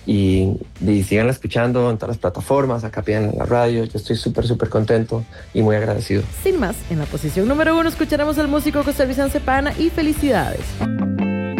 y síganla escuchando en todas las plataformas, acá en la radio. Yo estoy súper, súper contento y muy agradecido. Sin más, en la posición número 1 escucharemos al músico costarricense Pana y Felicidades.